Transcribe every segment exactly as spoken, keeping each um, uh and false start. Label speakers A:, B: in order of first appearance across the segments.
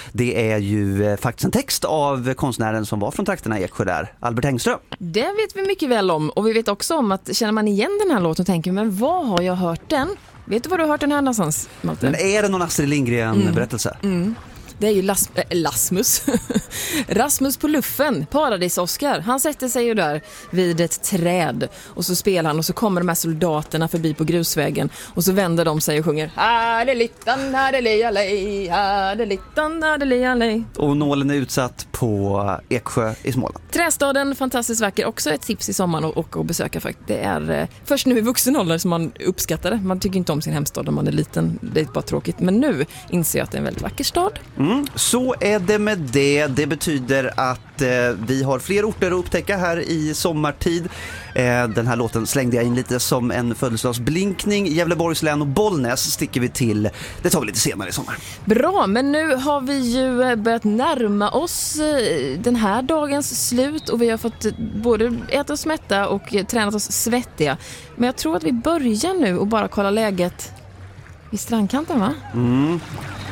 A: Det är ju faktiskt en text av konstnären som var från trakterna i Eksjö där, Albert Engström.
B: Det vet vi mycket väl om, och vi vet också om att känner man igen den här låten och tänker, men vad har jag hört den? Vet du vad du har hört den här någonstans, Malte?
A: Men är det någon Astrid Lindgren-berättelse?
B: Mm. Mm. Det är ju Las- äh, Lasmus Rasmus på luffen, Paradis-Oscar. Han sätter sig ju där vid ett träd och så spelar han, och så kommer de här soldaterna förbi på grusvägen och så vänder de sig och sjunger Hadelittan, hadelialej, hadelittan, hadelialej.
A: Och nålen är utsatt på Eksjö i Småland.
B: Trästaden, fantastiskt vacker. Också ett tips i sommaren att åka och besöka. För det är eh, först nu i vuxen ålder som man uppskattar det. Man tycker inte om sin hemstad om man är liten. Det är bara tråkigt. Men nu inser jag att det är en väldigt vacker stad.
A: Mm, så är det med det. Det betyder att eh, vi har fler orter att upptäcka här i sommartid. Eh, den här låten slängde jag in lite som en födelsedagsblinkning. Gävleborgs län och Bollnäs sticker vi till. Det tar vi lite senare i sommar.
B: Bra, men nu har vi ju börjat närma oss eh, den här dagens slut. Och vi har fått både äta oss mätta och tränat oss svettiga. Men jag tror att vi börjar nu och bara kolla läget i strandkanten, va?
A: Mm.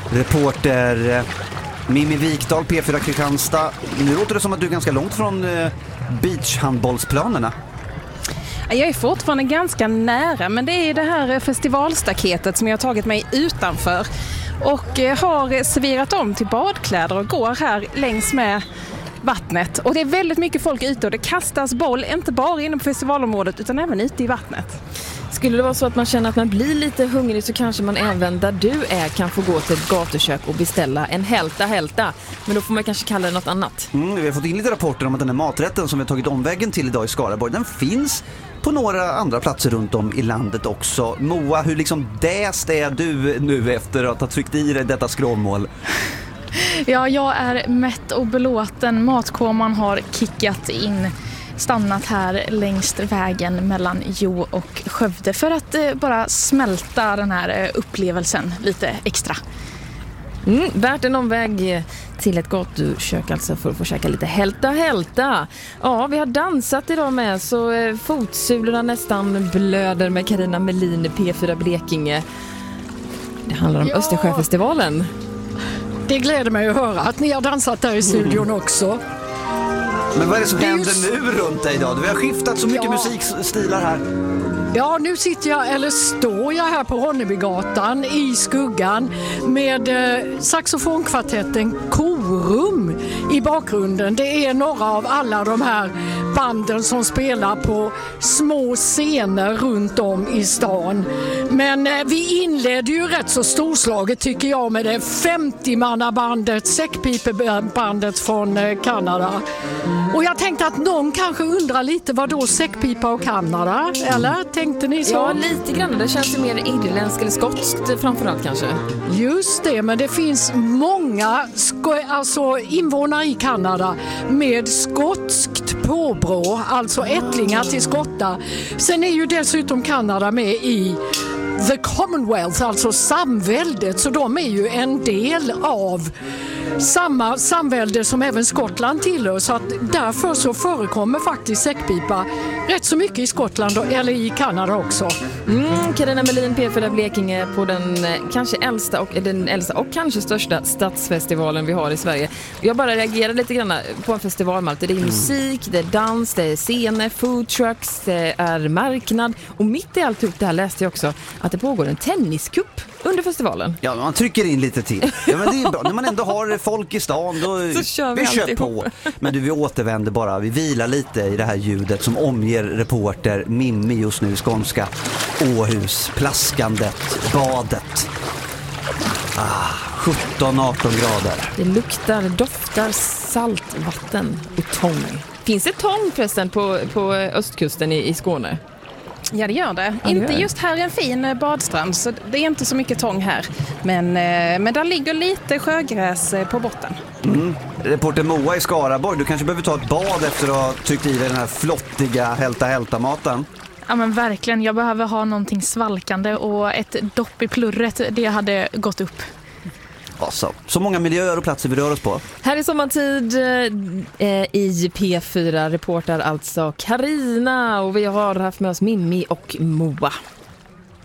A: Reporter Mimmi Wikdahl, P fyra Kristianstad. Nu låter det som att du är ganska långt från eh, beachhandbollsplanerna.
C: Jag är fortfarande ganska nära, men det är det här festivalstaketet som jag har tagit mig utanför. Och eh, har svirat om till badkläder och går här längs med vattnet. Och det är väldigt mycket folk ute och det kastas boll, inte bara inne på festivalområdet utan även ute i vattnet.
B: Skulle det vara så att man känner att man blir lite hungrig, så kanske man även där du är kan få gå till ett gatukök och beställa en hälta hälta. Men då får man kanske kalla det något annat.
A: Mm, vi har fått in lite rapporter om att den här maträtten som vi har tagit omvägen till idag i Skaraborg, den finns på några andra platser runt om i landet också. Moa, hur liksom däst är du nu efter att ha tryckt i dig detta skrovmål?
D: Ja, jag är mätt och belåten. Matkoman har kickat in, stannat här längs vägen mellan Jo och Skövde för att eh, bara smälta den här eh, upplevelsen lite extra.
B: Mm, värt en omväg till ett gatukök alltså för att få käka lite hälta hälta. Ja, vi har dansat idag med, så eh, fotsulorna nästan blöder med Carina Melin i P fyra Blekinge. Det handlar om
E: Ja.
B: Östersjöfestivalen.
E: Det gläder mig att höra att ni har dansat där i studion också.
A: Men vad är det som
E: Det är
A: händer
E: ju...
A: nu runt dig idag? Vi har skiftat så mycket
E: Ja.
A: musikstilar här.
E: Ja, nu sitter jag, eller står jag här på Ronnebygatan i skuggan med eh, saxofonkvartetten Korum i bakgrunden. Det är några av alla de här banden som spelar på små scener runt om i stan. Men eh, vi inledde ju rätt så storslaget tycker jag med det femtio-mannabandet, säckpipebandet från eh, Kanada. Och jag tänkte att någon kanske undrar lite vad då säckpipa och Kanada, eller? Tänkte ni så?
B: Ja, lite grann. Det känns ju mer irländskt eller skotskt framförallt kanske.
E: Just det, men det finns många sko- alltså invånare i Kanada med skotskt påbrå, alltså ättlingar till skottar. Sen är ju dessutom Kanada med i The Commonwealth, alltså samväldet, så de är ju en del av samma samvälde som även Skottland tillhör, så att därför så förekommer faktiskt säckpipa rätt så mycket i Skottland och, eller i Kanada också.
B: Mm, Carina Melin, P fyra Blekinge på den eh, kanske äldsta och den äldsta och kanske största stadsfestivalen vi har i Sverige. Jag bara reagerar lite grann på en festival, Malte. Det är musik, det är dans, det är scener, food trucks, det är marknad, och mitt i allt upp det här läste jag också att det pågår en tenniscup under festivalen.
A: Ja, man trycker in lite till. Ja, men det är bra. När man ändå har folk i stan, då
B: så kör vi,
A: vi kör
B: alltid
A: på. Men du, vi återvänder bara. Vi vilar lite i det här ljudet som omger reporter Mimmi just nu i skånska Åhus. Plaskandet, badet. Ah, sjutton arton grader.
B: Det luktar, doftar saltvatten och tång. Finns det tång förresten på, på östkusten i, i Skåne?
C: Ja, det gör det.
B: Ja, det
C: inte
B: gör det.
C: just här är en fin badstrand, så det är inte så mycket tång här. Men, men där ligger lite sjögräs på botten.
A: Mm. Reporter Moa i Skaraborg, du kanske behöver ta ett bad efter att ha tryckt i dig den här flottiga hälta-hälta-maten.
D: Ja, men verkligen. Jag behöver ha någonting svalkande och ett dopp i plurret, det hade gått upp.
A: Alltså, så många miljöer och platser vi rör oss på.
B: Här i sommartid eh, i P fyra reportar alltså Carina, och vi har haft med oss Mimmi och Moa.